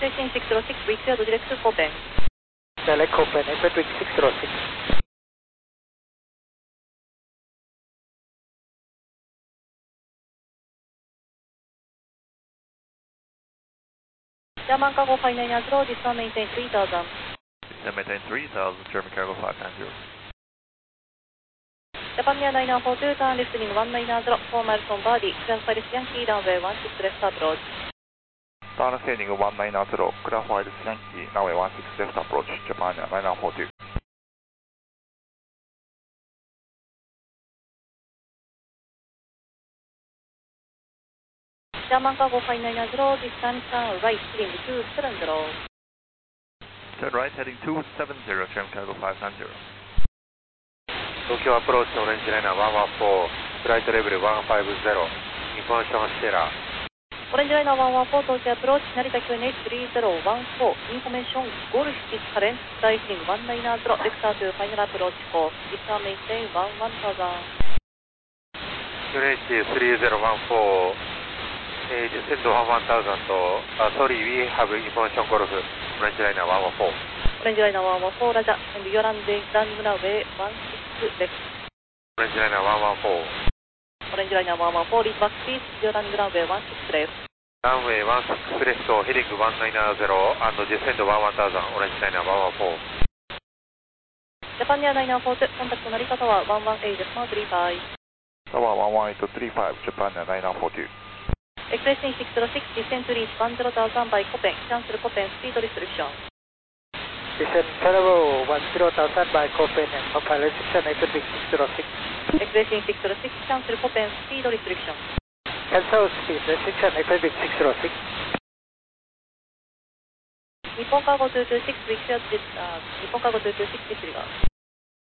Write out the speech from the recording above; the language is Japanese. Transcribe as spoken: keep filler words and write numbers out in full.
Expression six zero six, reach out direct to Copen. Select Copen, Equatoric six zero six. ジャーマンカゴファイナイナーゼロ、ディスターメインテインさんぜろ。 Then maintain three thousand, German cargo five nine zero. ジャパンニアナイナーフォーツー、ターンレフトリングワンナイナーゼロ、フォーマイルソンバーディ、クラスファイルスヤンキー、ランウェイワンシックスレフトアプローチ。 Turn heading one nine zero, clear for Yankee, runway one six left approach, Japan nine nine four two. ジャーマンカゴファイナイナーゼロ、ディスタンスターンライトリングツーセブンゼロ。 Turn right heading two seven zero, German cargo five nine zero. 東京アプローチのオレンジライナーワンワンフォー、フライトレベルワンファイブゼロ、インフォメーションシェラー。 オレンジライナーワンワンフォー、東京アプローチ、成田 キューエヌエイチスリーゼロワンフォー、インフォメーション、ゴルフピッチカレント、ライトリングワンナイナーゼロ、レクタートゥーファイナルアプローチコース、ディスターメインテインワンワンタウザン。 キューエヌエイチスリーゼロワンフォー、えー、ディセンドワンワンタウザンと、あ、ソリー、We have information ゴルフ、オレンジライナーワンワンフォー。 オレンジライナーワンワンフォー、ラジャ、and you're on the landing runway one six left。 オレンジライナーワンワンフォー。 オレンジライナーワンワンフォー、リーバックスピース、you're on the runway one six left。 ランウェイワンシックスレフト、ヘディングワンナイナーゼロ、アンドディセンドワンワンタウザン、オレンジライナーワンワンフォー。 ジャパンニアナイナーフォーツ、コンタクトのり方はワンワンエイトスリーファイブ。 Tower one one eight three five, Japan nine nine four two. Expression six zero six, descent to reach one zero thousand by Copen, cancel Copen, speed restriction. Descent Bravo one zero thousand by Copen and compile restriction Equatoric six zero six. Expression six zero six, cancel Copen, speed restriction. Cancel speed restriction Equatoric six zero six. 日本カーゴツーツーシックス、reach out, uh, 日本カーゴツーツーシックス、disregard.